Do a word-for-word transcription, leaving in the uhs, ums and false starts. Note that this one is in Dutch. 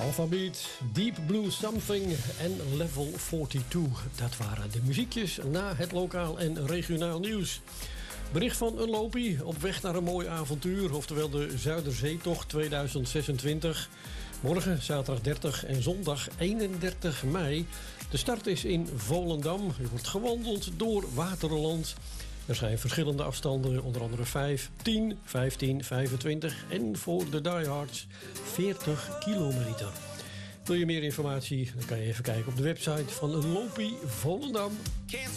Alphabeat, Deep Blue Something en Level tweeënveertig. Dat waren de muziekjes na het lokaal en regionaal nieuws. Bericht van een lopie op weg naar een mooi avontuur, oftewel de Zuiderzeetocht tweeduizend zesentwintig. Morgen, zaterdag dertig en zondag eenendertig mei. De start is in Volendam. Er wordt gewandeld door Waterland. Er zijn verschillende afstanden, onder andere vijf, tien, vijftien, vijfentwintig en voor de diehards veertig kilometer. Wil je meer informatie? Dan kan je even kijken op de website van Lopie Volendam.